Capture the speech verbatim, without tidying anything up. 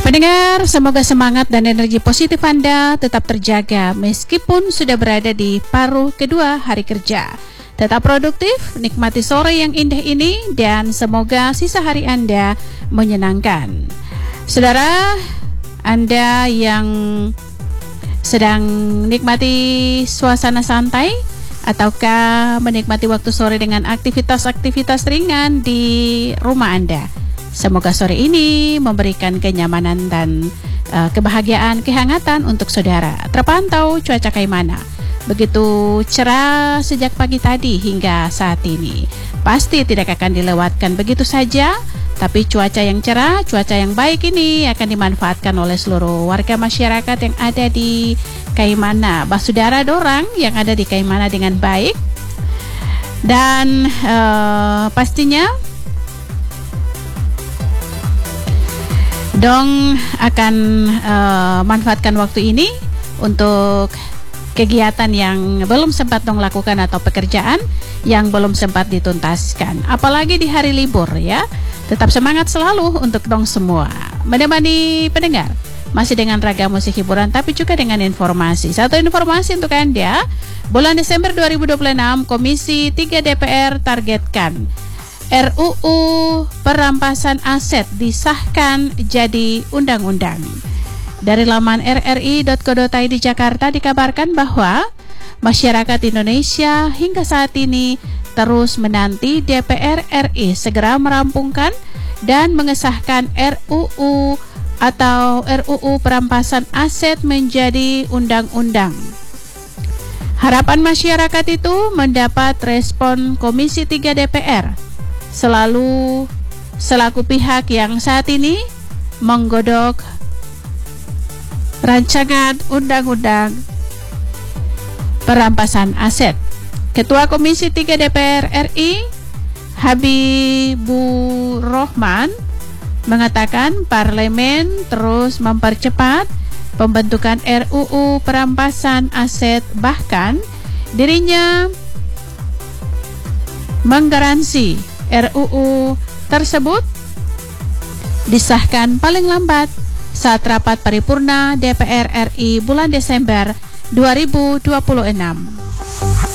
Pendengar, semoga semangat dan energi positif Anda tetap terjaga meskipun sudah berada di paruh kedua hari kerja. Tetap produktif, nikmati sore yang indah ini, dan semoga sisa hari Anda menyenangkan. Saudara, Anda yang sedang nikmati suasana santai ataukah menikmati waktu sore dengan aktivitas-aktivitas ringan di rumah Anda, semoga sore ini memberikan kenyamanan dan uh, kebahagiaan, kehangatan untuk saudara. Terpantau cuaca kayak mana? Begitu cerah sejak pagi tadi hingga saat ini. Pasti tidak akan dilewatkan begitu saja, tapi cuaca yang cerah, cuaca yang baik ini akan dimanfaatkan oleh seluruh warga masyarakat yang ada di Kaimana, basudara dorang yang ada di Kaimana dengan baik. Dan uh, pastinya Dong akan uh, manfaatkan waktu ini untuk kegiatan yang belum sempat Dong lakukan atau pekerjaan yang belum sempat dituntaskan. Apalagi di hari libur ya. Tetap semangat selalu untuk Dong semua. Menemani pendengar masih dengan ragam musik hiburan tapi juga dengan informasi. Satu informasi untuk Anda, bulan Desember dua ribu dua puluh enam Komisi tiga D P R targetkan R U U perampasan aset disahkan jadi undang-undang. Dari laman r r i dot co dot i d Jakarta dikabarkan bahwa masyarakat Indonesia hingga saat ini terus menanti D P R R I segera merampungkan dan mengesahkan R U U atau R U U perampasan aset menjadi undang-undang. Harapan masyarakat itu mendapat respon Komisi tiga D P R selalu selaku pihak yang saat ini menggodok rancangan undang-undang perampasan aset. Ketua Komisi tiga D P R R I Habibur Rahman mengatakan parlemen terus mempercepat pembentukan R U U perampasan aset, bahkan dirinya menggaransi R U U tersebut disahkan paling lambat saat rapat paripurna D P R R I bulan Desember dua ribu dua puluh enam.